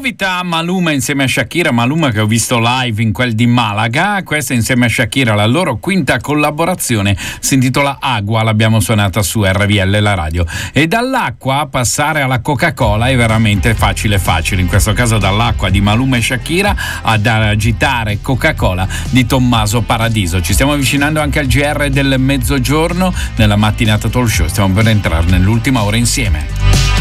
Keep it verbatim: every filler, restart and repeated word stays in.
novità, Maluma insieme a Shakira, Maluma che ho visto live in quel di Malaga, questa insieme a Shakira, la loro quinta collaborazione, si intitola Agua, l'abbiamo suonata su R V L, la radio. E dall'acqua passare alla Coca-Cola è veramente facile facile, in questo caso dall'acqua di Maluma e Shakira ad agitare Coca-Cola di Tommaso Paradiso. Ci stiamo avvicinando anche al G R del mezzogiorno, nella mattinata talk show, stiamo per entrare nell'ultima ora insieme.